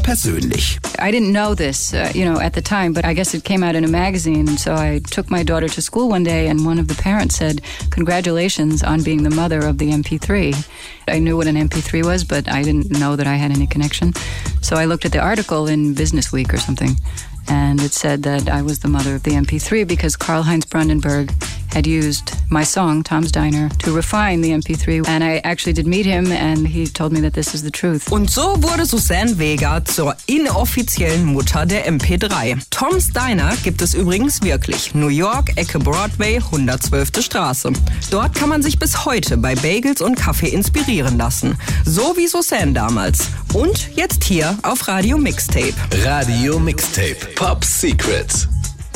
persönlich. I didn't know this, at the time, but I guess it came out in a magazine. And so I took my daughter to school one day, and one of the parents said, "Congratulations on being the mother of the MP3." I knew what an MP3 was, but I didn't know that I had any connection. So I looked at the article in Business Week or something, and it said that I was the mother of the MP3 because Karl-Heinz Brandenburg had used my song, Tom's Diner, to refine the MP3. And I actually did meet him, and he told me that this is the truth. Und so wurde Suzanne Vega zur inoffiziellen Mutter der MP3. Tom's Diner gibt es übrigens wirklich. New York, Ecke Broadway, 112. Straße. Dort kann man sich bis heute bei Bagels und Kaffee inspirieren lassen. So wie Suzanne damals. Und jetzt hier auf Radio Mixtape. Radio Mixtape. Pop Secrets.